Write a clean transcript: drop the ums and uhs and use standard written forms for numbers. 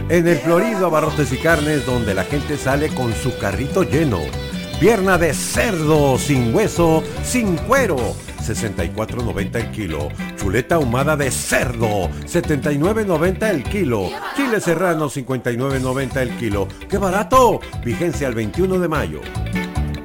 En el Florido Abarrotes y Carnes, donde la gente sale con su carrito lleno. Pierna de cerdo sin hueso, sin cuero, 64.90 el kilo. Chuleta ahumada de cerdo, 79.90 el kilo. Chile serrano, 59.90 el kilo. ¡Qué barato! Vigencia al 21 de mayo.